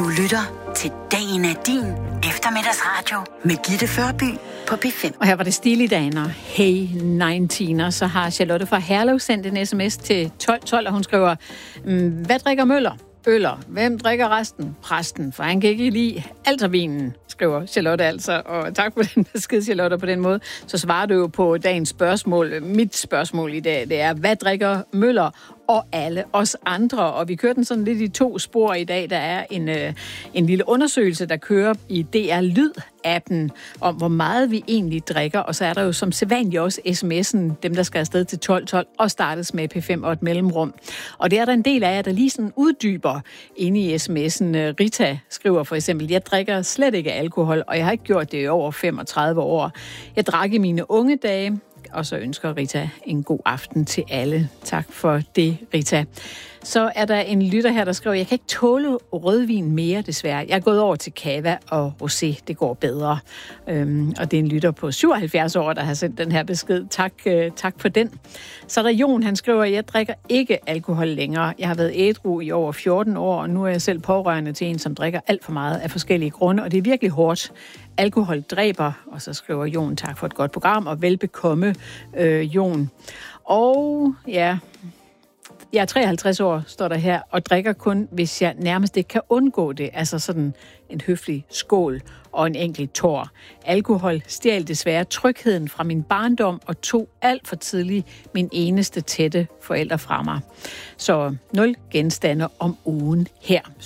Du lytter til Dagen er din eftermiddagsradio med Gitte Førby på P5. Og her var det Stilidaner. Hey 19'er. Så har Charlotte fra Herlev sendt en sms til 1212, og hun skriver, hvad drikker Møller? Øller. Hvem drikker resten? Præsten, for han kan ikke lide altervinen, skriver Charlotte altså. Og tak for den besked, Charlotte, på den måde. Så svarer du jo på dagens spørgsmål. Mit spørgsmål i dag, det er, hvad drikker Møller og alle os andre? Og vi kører den sådan lidt i to spor i dag. Der er en lille undersøgelse, der kører i DR Lyd-appen om, hvor meget vi egentlig drikker. Og så er der jo som sædvanligt også sms'en, dem der skal afsted til 1212, og startes med P5 og et mellemrum. Og det er der en del af jer, der lige sådan uddyber inde i sms'en. Rita skriver for eksempel, jeg drikker slet ikke alkohol, og jeg har ikke gjort det i over 35 år. Jeg drak i mine unge dage. Og så ønsker Rita en god aften til alle. Tak for det, Rita. Så er der en lytter her, der skriver, jeg kan ikke tåle rødvin mere, desværre. Jeg er gået over til cava og rosé. Det går bedre. Og det er en lytter på 77 år, der har sendt den her besked. Tak for den. Så er der Jon, han skriver, jeg drikker ikke alkohol længere. Jeg har været ædru i over 14 år, og nu er jeg selv pårørende til en, som drikker alt for meget af forskellige grunde. Og det er virkelig hårdt. Alkohol dræber. Og så skriver Jon, tak for et godt program, og velbekomme, Jon. Og ja... Jeg er 53 år, står der her, og drikker kun, hvis jeg nærmest ikke kan undgå det. Altså sådan en høflig skål og en enkelt tår. Alkohol stjal desværre trygheden fra min barndom og tog alt for tidligt min eneste tætte forældre fra mig. Så 0 genstande om ugen her.